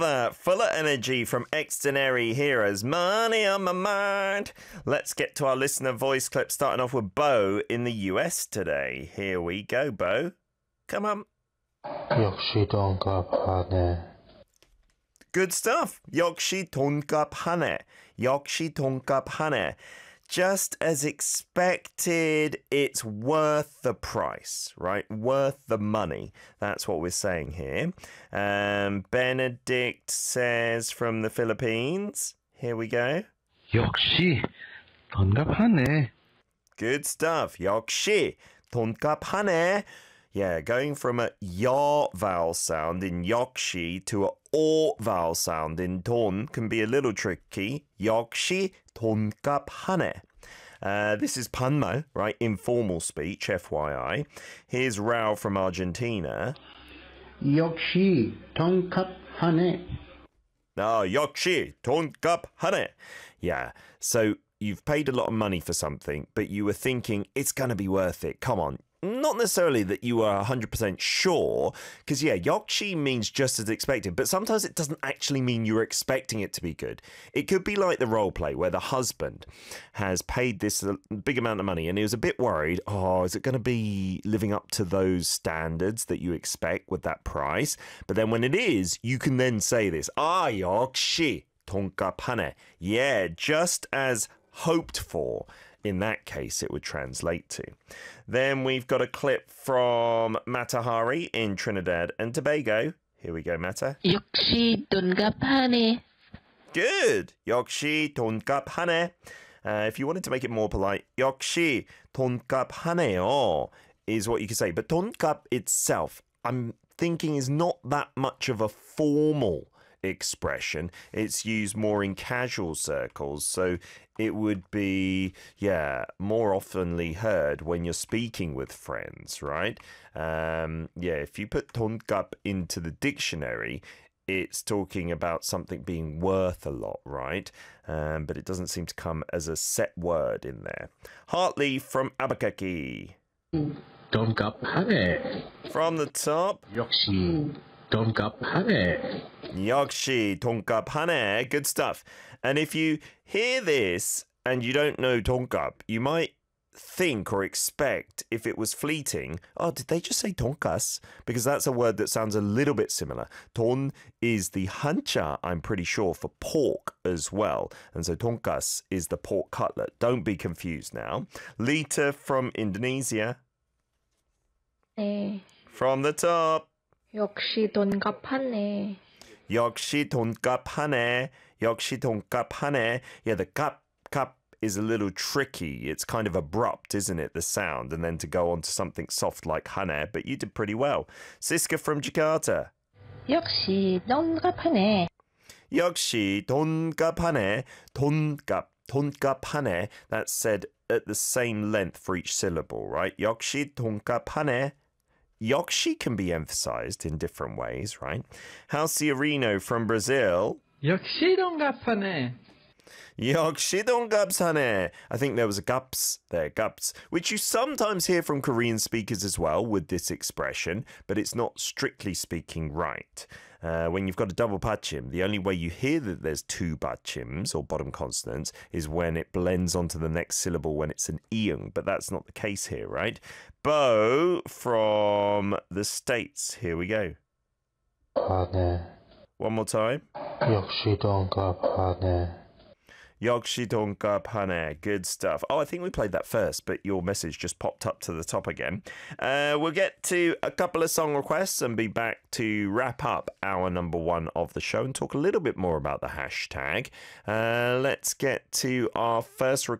that. Full of energy from Extraordinary Heroes. Money on my mind. Let's get to our listener voice clip, starting off with Bo in the US today. Here we go, Bo. Come on. 역시 돈값하네. Good stuff. 역시 돈값하네. 역시 돈값하네. Just as expected, it's worth the price, right? Worth the money. That's what we're saying here. Benedict says from the Philippines. Here we go. 역시 돈값하네. Good stuff. 역시 돈값하네. Yeah, going from a ya vowel sound in 역시 to a o vowel sound in 돈 can be a little tricky. 역시 돈값하네. This is Panmo, right? Informal speech, FYI. Here's Rao from Argentina. 역시 돈값하네. 역시 돈값하네. Yeah, so you've paid a lot of money for something, but you were thinking it's going to be worth it. Come on. Not necessarily that you are 100% sure, because, yeah, 역시 means just as expected, but sometimes it doesn't actually mean you're expecting it to be good. It could be like the role play where the husband has paid this big amount of money and he was a bit worried, is it going to be living up to those standards that you expect with that price? But then when it is, you can then say this, 역시 돈값하네. Yeah, just as hoped for. In that case, it would translate to. Then we've got a clip from Matahari in Trinidad and Tobago. Here we go, Mata. 역시 돈값하네. Good. 역시 돈값하네. If you wanted to make it more polite, 역시 돈값하네요 is what you could say. But 돈값 itself, I'm thinking, is not that much of a formal expression. It's used more in casual circles, so it would be more oftenly heard when you're speaking with friends, right? If you put 돈값 into the dictionary, it's talking about something being worth a lot, right? But it doesn't seem to come as a set word in there. Hartley from Albuquerque. 돈값하네. From the top. 역시 돈값하네. 역시 돈값하네. Good stuff. And if you hear this and you don't know 돈값, you might think or expect, if it was fleeting, did they just say 돈가스? Because that's a word that sounds a little bit similar. 돈 is the 한자, I'm pretty sure, for pork as well. And so 돈가스 is the pork cutlet. Don't be confused now. Lita from Indonesia. 네. From the top. 역시 돈값하네. 역시 돈값하네. 역시 돈값하네. Yeah, the 값 is a little tricky. It's kind of abrupt, isn't it, the sound? And then to go on to something soft like 하네, but you did pretty well. Siska from Jakarta. 역시 돈값하네. 역시 돈값하네. 돈값하네. That's said at the same length for each syllable, right? 역시 돈값하네. 역시 can be emphasized in different ways, right? Halciorino from Brazil. 역시 돈값하네. 역시 돈값하네. I think there was a gups there, gups, which you sometimes hear from Korean speakers as well with this expression, but it's not strictly speaking right. When you've got a double 받침, the only way you hear that there's two 받치ms or bottom consonants is when it blends onto the next syllable when it's an iung, but that's not the case here, right? Bo from the States. Here we go. 하네. One more time. 역시 돈값하네. 역시 돈값하네. Good stuff. I think we played that first, but your message just popped up to the top again. We'll get to a couple of song requests and be back to wrap up our number one of the show and talk a little bit more about the hashtag. Let's get to our first